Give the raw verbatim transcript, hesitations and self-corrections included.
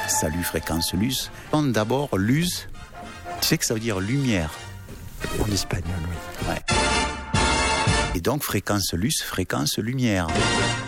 Salut Fréquence Luce. D'abord, luz, tu sais que ça veut dire lumière. En espagnol, oui. Ouais. Et donc, Fréquence Luce, fréquence lumière.